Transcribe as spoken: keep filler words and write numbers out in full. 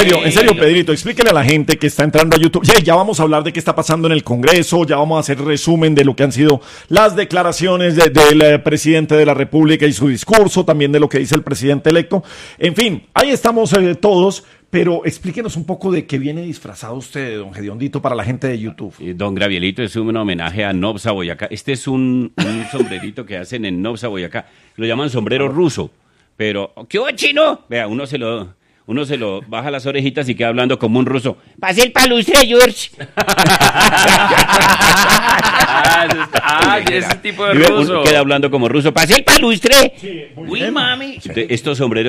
serio, en serio, Pedrito, explíquenle a la gente que está entrando a YouTube. Ya, ya vamos a hablar de qué está pasando en el Congreso, ya vamos a hacer resumen de lo que han sido las declaraciones de, del eh, presidente de la República y su discurso, también de lo que dice el presidente electo. En fin, ahí estamos eh, todos. Pero explíquenos un poco de qué viene disfrazado usted, don Gediondito, para la gente de YouTube. Eh, Don Gravielito, es un homenaje a Nobsa, Boyacá. Este es un, un sombrerito que hacen en Nobsa, Boyacá. Lo llaman sombrero ruso. Pero, ¿qué hubo, chino? Vea, uno se lo, uno se lo baja las orejitas y queda hablando como un ruso. Pase el palustre, George. ah, ese, ah, ese tipo de ruso. Queda hablando como ruso. Pase el palustre. Sí, Uy, mami. Estos sombreros